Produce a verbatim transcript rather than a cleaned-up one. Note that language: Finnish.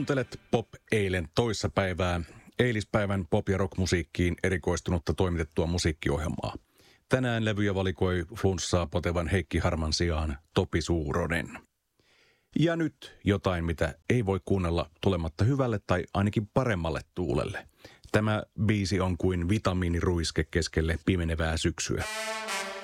Kuuntelet Pop-eilen toissapäivää, eilispäivän pop- ja rockmusiikkiin erikoistunutta toimitettua musiikkiohjelmaa. Tänään levyjä valikoi flunssaa potevan Heikki Harman sijaan Topi Suuronen. Ja nyt jotain, mitä ei voi kuunnella tulematta hyvälle tai ainakin paremmalle tuulelle. Tämä biisi on kuin vitamiiniruiske keskelle pimenevää syksyä.